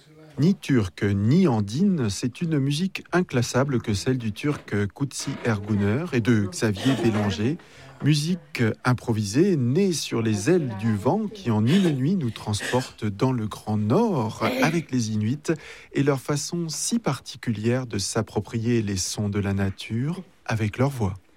Ni turque ni andine, c'est une musique inclassable que celle du turc Kutsi Erguner et de Xavier Bélanger. Musique improvisée, née sur les ailes du vent qui en une nuit nous transporte dans le Grand Nord avec les Inuits et leur façon si particulière de s'approprier les sons de la nature avec leur voix.